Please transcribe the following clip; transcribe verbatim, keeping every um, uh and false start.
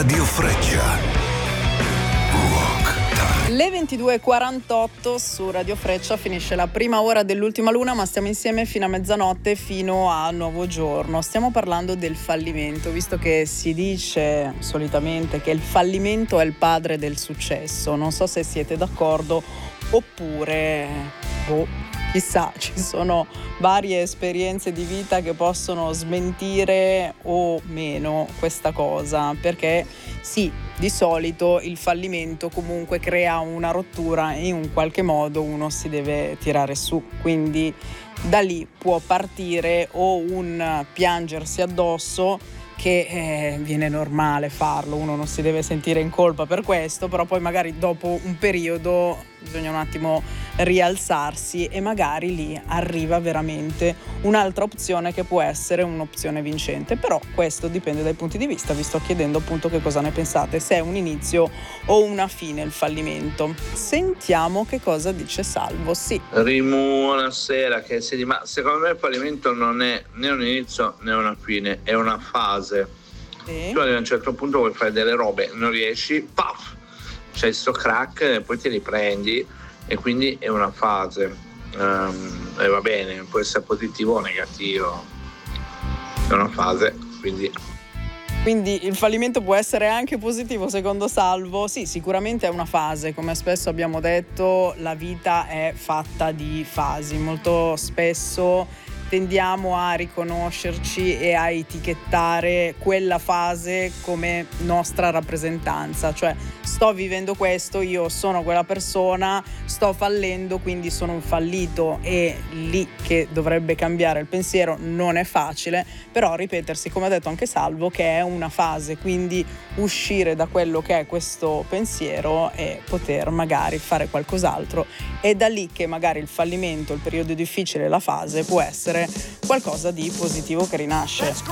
Radio Freccia. Le ventidue e quarantotto su Radio Freccia finisce la prima ora dell'ultima luna, ma stiamo insieme fino a mezzanotte, fino a nuovo giorno. Stiamo parlando del fallimento, visto che si dice solitamente che il fallimento è il padre del successo. Non so se siete d'accordo oppure, boh, chissà, ci sono varie esperienze di vita che possono smentire o meno questa cosa, perché sì, di solito il fallimento comunque crea una rottura e in un qualche modo uno si deve tirare su, quindi da lì può partire o un piangersi addosso, che eh, viene normale farlo, uno non si deve sentire in colpa per questo, però poi magari dopo un periodo bisogna un attimo rialzarsi e magari lì arriva veramente un'altra opzione che può essere un'opzione vincente. Però questo dipende dai punti di vista. Vi sto chiedendo appunto che cosa ne pensate, se è un inizio o una fine il fallimento. Sentiamo che cosa dice Salvo. Sì. Rimu, buonasera, che si ma secondo me il fallimento non è né un inizio né una fine, è una fase. Sì. Tu a un certo punto vuoi fare delle robe, non riesci, paf, c'è sto crack e poi ti riprendi, e quindi è una fase. Um, e va bene, può essere positivo o negativo, è una fase, quindi Quindi il fallimento può essere anche positivo secondo Salvo? Sì, sicuramente è una fase, come spesso abbiamo detto la vita è fatta di fasi, molto spesso tendiamo a riconoscerci e a etichettare quella fase come nostra rappresentanza, cioè sto vivendo questo, io sono quella persona, sto fallendo, quindi sono un fallito. E lì che dovrebbe cambiare il pensiero. Non è facile, però ripetersi, come ha detto anche Salvo, che è una fase, quindi uscire da quello che è questo pensiero e poter magari fare qualcos'altro. È da lì che magari il fallimento, il periodo difficile, la fase può essere qualcosa di positivo che rinasce.